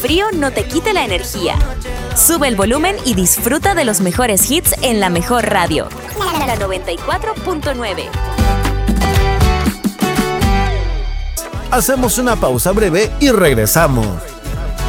frío no te quite la energía. Sube el volumen y disfruta de los mejores hits en la mejor radio. La 94.9. Hacemos una pausa breve y regresamos.